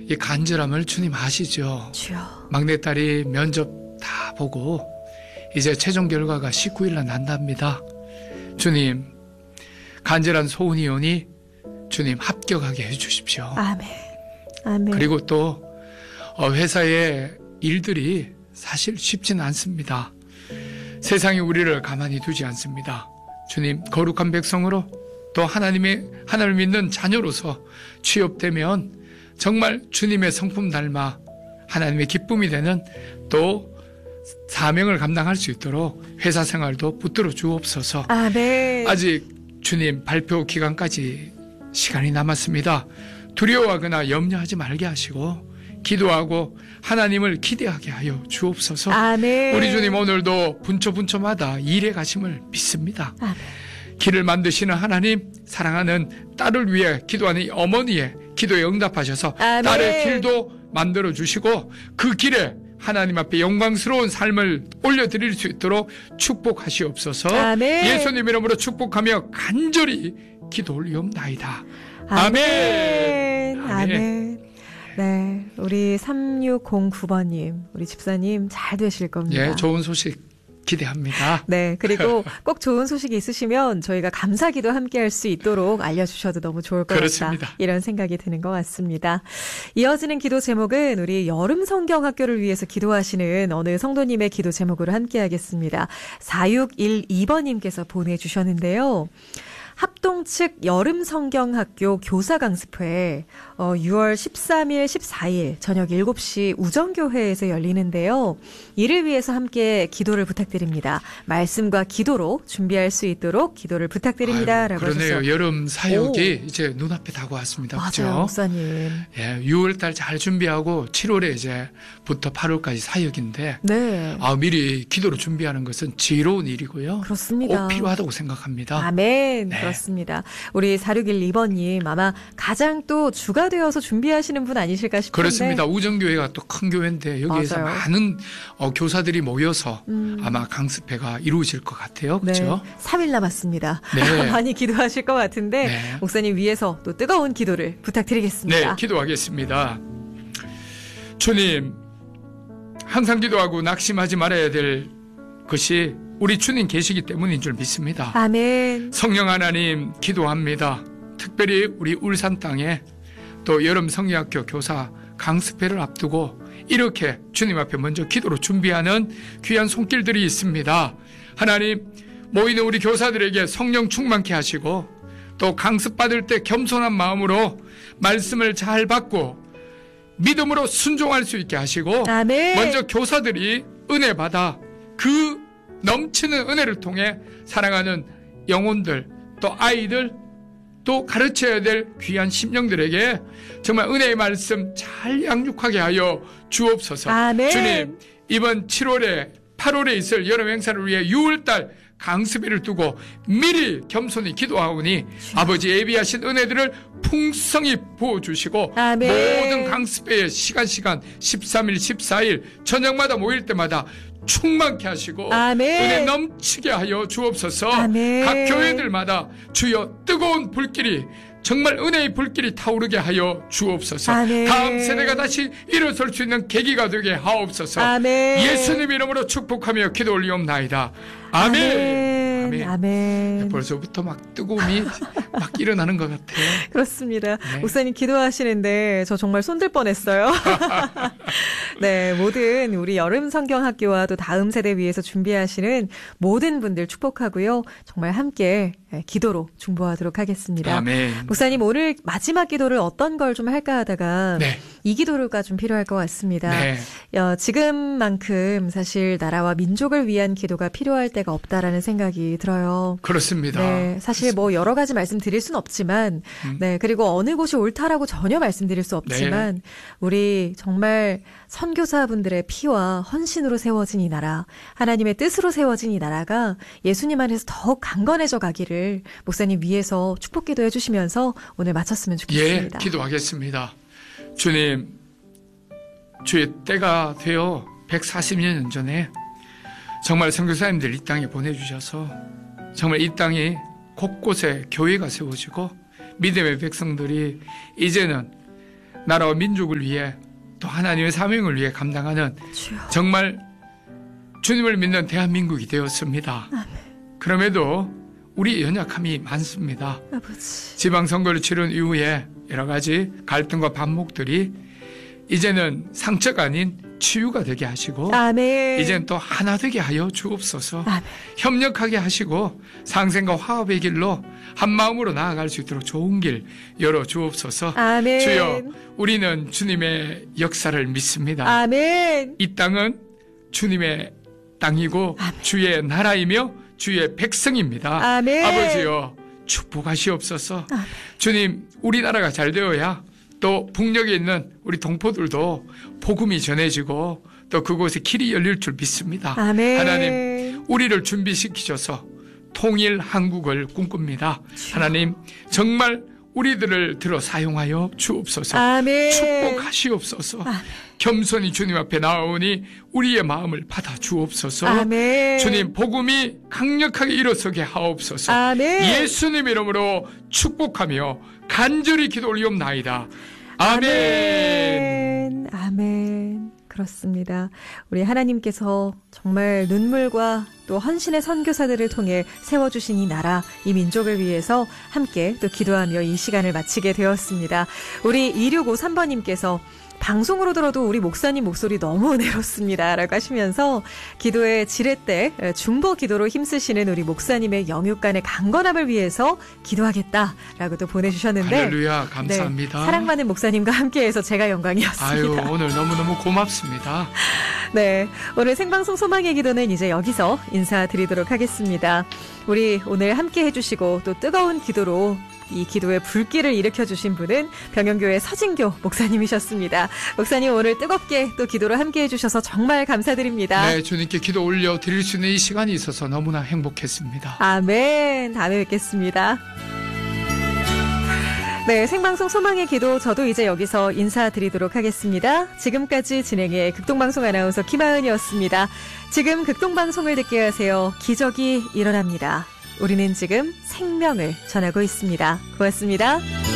이 간절함을 주님 아시죠? 주여. 막내딸이 면접 다 보고 이제 최종 결과가 19일 날 난답니다. 주님, 간절한 소원이 오니 주님 합격하게 해주십시오. 아멘. 아멘. 그리고 또 회사의 일들이 사실 쉽지는 않습니다. 세상이 우리를 가만히 두지 않습니다. 주님, 거룩한 백성으로 또 하나님을 믿는 자녀로서 취업되면 정말 주님의 성품 닮아 하나님의 기쁨이 되는 또 사명을 감당할 수 있도록 회사 생활도 붙들어 주옵소서. 아멘. 아직 주님 발표 기간까지 시간이 남았습니다. 두려워하거나 염려하지 말게 하시고 기도하고 하나님을 기대하게 하여 주옵소서. 아멘. 우리 주님 오늘도 분초분초마다 일에 가심을 믿습니다. 아멘. 길을 만드시는 하나님, 사랑하는 딸을 위해 기도하는 이 어머니의 기도에 응답하셔서 아멘. 딸의 길도 만들어 주시고 그 길에 하나님 앞에 영광스러운 삶을 올려드릴 수 있도록 축복하시옵소서. 아멘. 예수님 이름으로 축복하며 간절히 기도 올리옵나이다. 아멘. 아멘. 아멘. 네, 우리 3609번님, 우리 집사님 잘 되실 겁니다. 예, 좋은 소식 기대합니다. 네, 그리고 꼭 좋은 소식이 있으시면 저희가 감사기도 함께 할 수 있도록 알려주셔도 너무 좋을 것 그렇습니다. 같다. 이런 생각이 드는 것 같습니다. 이어지는 기도 제목은 우리 여름 성경학교를 위해서 기도하시는 어느 성도님의 기도 제목으로 함께 하겠습니다. 4612번님께서 보내주셨는데요. 합동 측 여름 성경학교 교사 강습회 6월 13일, 14일 저녁 7시 우정교회에서 열리는데요. 이를 위해서 함께 기도를 부탁드립니다. 말씀과 기도로 준비할 수 있도록 기도를 부탁드립니다. 라고 그러네요. 하셨어요. 여름 사역이 이제 눈앞에 다가왔습니다. 맞아요, 그렇죠? 목사님. 예, 6월달 잘 준비하고 7월에 이제부터 8월까지 사역인데 네. 미리 기도로 준비하는 것은 지혜로운 일이고요. 그렇습니다. 꼭 필요하다고 생각합니다. 아멘. 네. 그렇습니다. 우리 4612번님 아마 가장 또 주가 되어서 준비하시는 분 아니실까 싶은데. 그렇습니다. 우정교회가 또 큰 교회인데 여기에서 맞아요. 많은 교사들이 모여서 아마 강습회가 이루어질 것 같아요. 그렇죠? 네, 3일 남았습니다. 네. 많이 기도하실 것 같은데 네. 목사님 위해서 또 뜨거운 기도를 부탁드리겠습니다. 네, 기도하겠습니다. 주님, 항상 기도하고 낙심하지 말아야 될 것이 우리 주님 계시기 때문인 줄 믿습니다. 아멘. 성령 하나님 기도합니다. 특별히 우리 울산 땅에 또 여름 성경학교 교사 강습회를 앞두고 이렇게 주님 앞에 먼저 기도로 준비하는 귀한 손길들이 있습니다. 하나님, 모이는 우리 교사들에게 성령 충만케 하시고 또 강습 받을 때 겸손한 마음으로 말씀을 잘 받고 믿음으로 순종할 수 있게 하시고 아멘. 먼저 교사들이 은혜 받아 그 넘치는 은혜를 통해 사랑하는 영혼들 또 아이들 또 가르쳐야 될 귀한 심령들에게 정말 은혜의 말씀 잘 양육하게 하여 주옵소서. 아멘. 주님, 이번 7월에 8월에 있을 여름 행사를 위해 6월달 강습일을 두고 미리 겸손히 기도하오니 아버지 예비하신 은혜들을 풍성히 부어주시고 아멘. 모든 강습회의 시간 13일 14일 저녁마다 모일 때마다 충만케 하시고 아멘. 은혜 넘치게 하여 주옵소서. 아멘. 각 교회들마다 주여 뜨거운 불길이 정말 은혜의 불길이 타오르게 하여 주옵소서. 아멘. 다음 세대가 다시 일어설 수 있는 계기가 되게 하옵소서. 아멘. 예수님 이름으로 축복하며 기도 올리옵나이다. 아멘. 아멘. 아멘. 벌써부터 막 뜨거움이 막 일어나는 것 같아요. 그렇습니다. 네. 목사님 기도하시는데 저 정말 손들 뻔했어요. 네, 모든 우리 여름 성경학교와 또 다음 세대 위해서 준비하시는 모든 분들 축복하고요. 정말 함께 기도로 중보하도록 하겠습니다. 아멘. 목사님 오늘 마지막 기도를 어떤 걸 좀 할까 하다가 네. 이 기도가 좀 필요할 것 같습니다. 네. 지금만큼 사실 나라와 민족을 위한 기도가 필요할 때가 없다라는 생각이 들어요. 그렇습니다. 네, 사실 뭐 여러 가지 말씀드릴 수는 없지만, 네, 그리고 어느 곳이 옳다라고 전혀 말씀드릴 수 없지만, 우리 정말 선교사분들의 피와 헌신으로 세워진 이 나라, 하나님의 뜻으로 세워진 이 나라가 예수님 안에서 더욱 강건해져 가기를 목사님 위해서 축복 기도해 주시면서 오늘 마쳤으면 좋겠습니다. 예, 기도하겠습니다. 주님, 주의 때가 되어 140년 전에 정말 선교사님들 이 땅에 보내주셔서 정말 이 땅이 곳곳에 교회가 세워지고 믿음의 백성들이 이제는 나라와 민족을 위해 또 하나님의 사명을 위해 감당하는 주여. 정말 주님을 믿는 대한민국이 되었습니다. 아멘. 그럼에도 우리 연약함이 많습니다. 아버지. 지방선거를 치른 이후에 여러 가지 갈등과 반목들이 이제는 상처가 아닌 치유가 되게 하시고 아멘. 이제는 또 하나 되게 하여 주옵소서. 아멘. 협력하게 하시고 상생과 화합의 길로 한 마음으로 나아갈 수 있도록 좋은 길 열어 주옵소서. 아멘. 주여, 우리는 주님의 역사를 믿습니다. 아멘. 이 땅은 주님의 땅이고 아멘. 주의 나라이며 주의 백성입니다. 아멘. 아버지여, 축복하시옵소서. 아멘. 주님, 우리나라가 잘 되어야 또 북녘에 있는 우리 동포들도 복음이 전해지고 또 그곳에 길이 열릴 줄 믿습니다. 아멘. 하나님, 우리를 준비시키셔서 통일 한국을 꿈꿉니다. 하나님, 정말 우리들을 들어 사용하여 주옵소서. 아멘. 축복하시옵소서. 아멘. 겸손히 주님 앞에 나아오니 우리의 마음을 받아 주옵소서. 아멘. 주님, 복음이 강력하게 일어서게 하옵소서. 아멘. 예수님 이름으로 축복하며 간절히 기도 올리옵나이다. 아멘. 아멘. 아멘. 그렇습니다. 우리 하나님께서 정말 눈물과 또 헌신의 선교사들을 통해 세워주신 이 나라, 이 민족을 위해서 함께 또 기도하며 이 시간을 마치게 되었습니다. 우리 2653번님께서 방송으로 들어도 우리 목사님 목소리 너무 은혜롭습니다 라고 하시면서 기도의 지렛대 중보 기도로 힘쓰시는 우리 목사님의 영육간의 강건함을 위해서 기도하겠다라고 또 보내주셨는데 할렐루야, 감사합니다. 네, 사랑 많은 목사님과 함께해서 제가 영광이었습니다. 아유, 오늘 너무너무 고맙습니다. 네, 오늘 생방송 소망의 기도는 이제 여기서 인사드리도록 하겠습니다. 우리 오늘 함께 해주시고 또 뜨거운 기도로 이 기도의 불길을 일으켜주신 분은 병영교회 서진교 목사님이셨습니다. 목사님, 오늘 뜨겁게 또 기도로 함께 해주셔서 정말 감사드립니다. 네, 주님께 기도 올려 드릴 수 있는 이 시간이 있어서 너무나 행복했습니다. 아멘. 다음에 뵙겠습니다. 네, 생방송 소망의 기도, 저도 이제 여기서 인사드리도록 하겠습니다. 지금까지 진행의 극동방송 아나운서 김하은이었습니다. 지금 극동방송을 듣게 하세요. 기적이 일어납니다. 우리는 지금 생명을 전하고 있습니다. 고맙습니다.